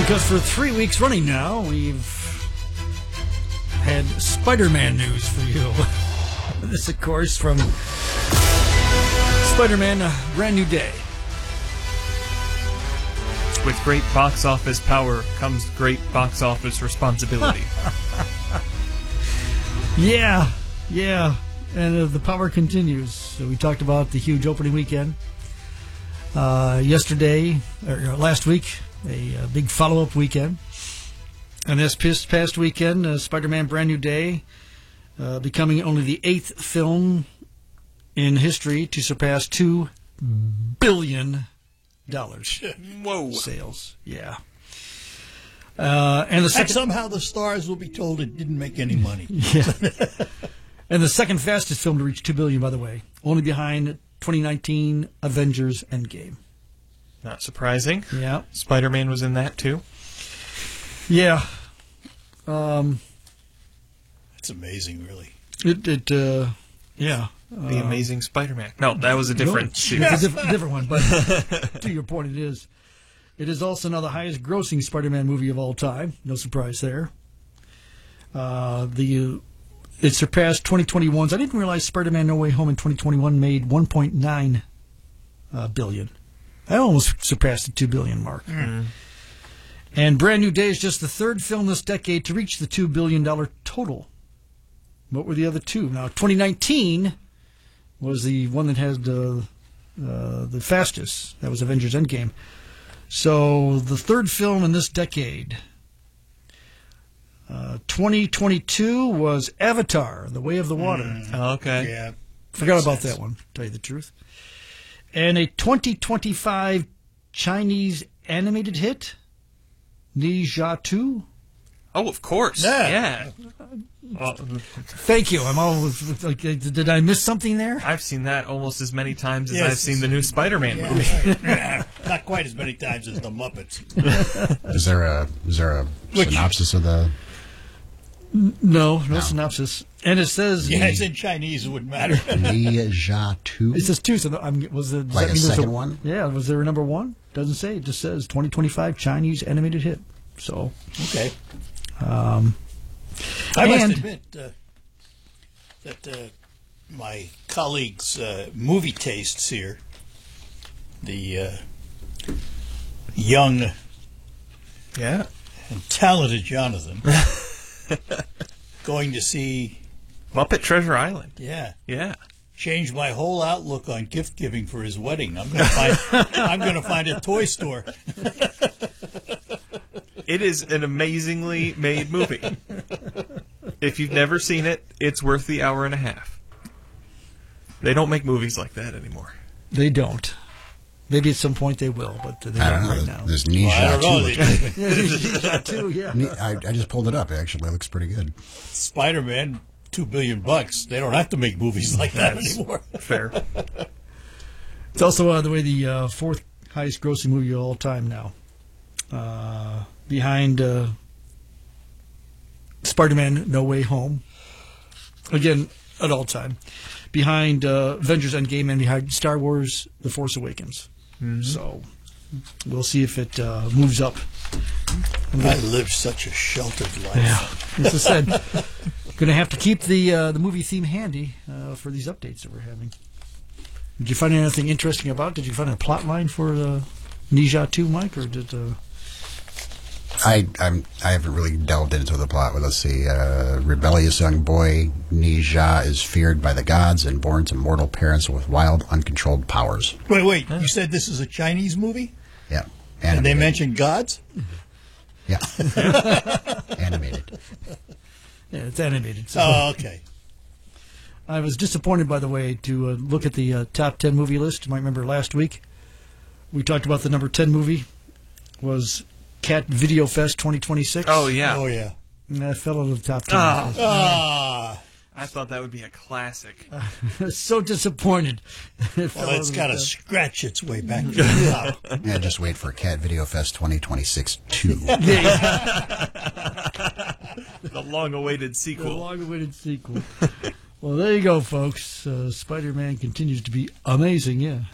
Because for 3 weeks running now, we've had Spider-Man news for you. This, of course, from Spider-Man: A Brand New Day. With great box office power comes great box office responsibility. Yeah, and the power continues. So we talked about the huge opening weekend yesterday, or last week, a big follow-up weekend. And this past weekend, Spider-Man: Brand New Day, becoming only the 8th film in history to surpass $2 billion. Whoa. Sales. Yeah. And somehow the stars will be told it didn't make any money. Yeah. And the second fastest film to reach $2 billion, by the way, only behind 2019 Avengers Endgame. Not surprising. Yeah. Spider-Man was in that too. Yeah. It's amazing, really. Yeah. The Amazing Spider-Man. No, that was a different series. It's a different one, but to your point, it is. It is also now the highest grossing Spider-Man movie of all time. No surprise there. It surpassed 2021's. I didn't realize Spider-Man: No Way Home in 2021 made $1.9 billion. I almost surpassed the $2 billion mark. Mm-hmm. And Brand New Day is just the third film this decade to reach the $2 billion total. What were the other two? Now, 2019 was the one that had the fastest. That was Avengers Endgame. So the third film in this decade. 2022 was Avatar: The Way of the Water. Okay. Yeah. Forgot about that one, to tell you the truth. And a 2025 Chinese animated hit, Ni Jia 2. Oh, of course. Yeah. Well, Thank you. I'm always like, did I miss something there? I've seen that almost as many times as Yes. I've seen the new Spider-Man movie. Not quite as many times as the Muppets. Is there a synopsis of the? No synopsis. And it says Yeah, it's in Chinese. It wouldn't matter. Ni Jia 2? it says two. So was it does Like that a mean there's second one? Yeah. Was there a number one? Doesn't say. It just says 2025 Chinese animated hit. So Okay. I I must admit that my colleagues' movie tastes here, the young Yeah. and talented Jonathan, going to see, Muppet Treasure Island. yeah, Yeah. changed my whole outlook on gift giving for his wedding. I'm going to find a toy store. It is an amazingly made movie. If you've never seen it, it's worth the hour and a half. They don't make movies like that anymore. They don't. Maybe at some point they will, but they I don't don't know. right now. This Ni Well, I Jia don't 2 know. looks Yeah, too, yeah. I just pulled it up. Actually, it looks pretty good. Spider-Man, $2 billion. They don't have to make movies like that anymore. Fair. It's also the way the fourth highest grossing movie of all time now. Behind Spider-Man: No Way Home. Again, at all time. Behind Avengers Endgame and behind Star Wars: The Force Awakens. Mm-hmm. So we'll see if it moves up. I live such a sheltered life. Yeah. As I said, going to have to keep the movie theme handy for these updates that we're having. Did you find anything interesting about it? Did you find a plot line for Ni Jia 2, Mike, or did? I haven't really delved into the plot, but let's see. Rebellious young boy Ni Jia is feared by the gods and born to mortal parents with wild, uncontrolled powers. Wait. You said this is a Chinese movie? Yeah. And they Animated. mentioned gods? Yeah. Animated. Yeah, it's animated. So. Oh, okay. I was disappointed, by the way, to look at the top 10 movie list. You might remember last week we talked about the number 10 movie was Cat Video Fest 2026. Oh, yeah. Oh, yeah. And that fell out of the top 10. I thought that would be a classic. So disappointed. Well, it's got to scratch its way back to the top. Yeah, just wait for Cat Video Fest 2026 2. The long-awaited The sequel. long-awaited sequel. Well, there you go, folks. Spider-Man continues to be amazing, yeah.